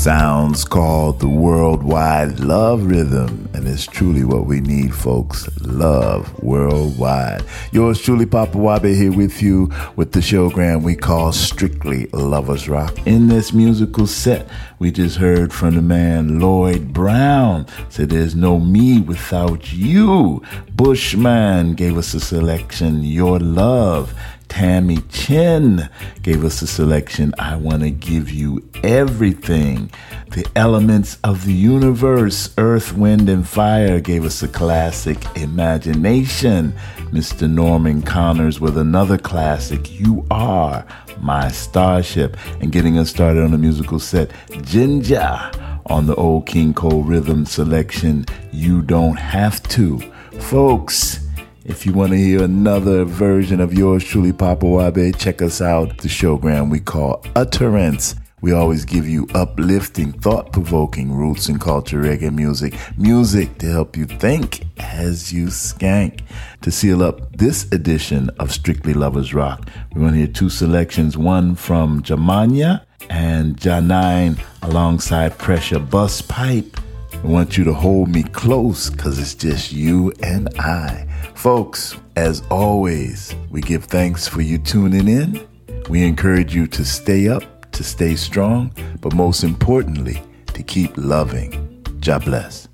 Sounds called the Worldwide Love Rhythm, and it's truly what we need, folks. Love worldwide. Yours truly, Papa Wabe, here with you with the showgram we call Strictly Lovers Rock. In this musical set, we just heard from the man Lloyd Brown. Said there's no me without you. Bushman gave us a selection, Your Love. Tammy Chin gave us a selection, I Want to Give You Everything. The Elements of the Universe, Earth, Wind, and Fire gave us a classic, Imagination. Mr. Norman Connors with another classic, You Are My Starship. And getting us started on the musical set, Ginger on the Old King Cole Rhythm selection, You Don't Have To. Folks, if you want to hear another version of yours truly, Papa Wabe, check us out, the showgram we call Utterance. We always give you uplifting, thought-provoking roots and culture reggae music. Music to help you think as you skank. To seal up this edition of Strictly Lovers Rock, we're going to hear two selections, one from Jamania and Janine alongside Pressure Bus Pipe. I want you to hold me close because it's just you and I. Folks, as always, we give thanks for you tuning in. We encourage you to stay up, to stay strong, but most importantly, to keep loving. God bless.